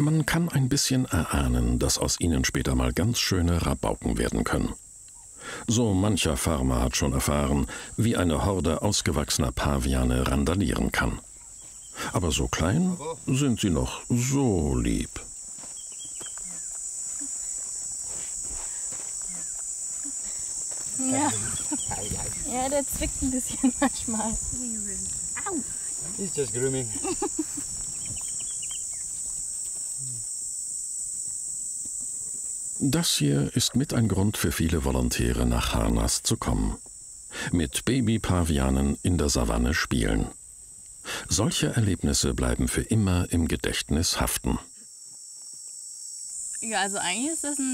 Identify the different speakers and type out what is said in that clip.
Speaker 1: Man kann ein bisschen erahnen, dass aus ihnen später mal ganz schöne Rabauken werden können. So mancher Farmer hat schon erfahren, wie eine Horde ausgewachsener Paviane randalieren kann. Aber so klein sind sie noch so lieb.
Speaker 2: Ja. Ja, der zwickt ein bisschen manchmal. Au!
Speaker 3: He's just grooming.
Speaker 1: Das hier ist mit ein Grund für viele Volontäre nach Harnas zu kommen. Mit Baby-Pavianen in der Savanne spielen. Solche Erlebnisse bleiben für immer im Gedächtnis haften.
Speaker 2: Ja, also eigentlich ist das ein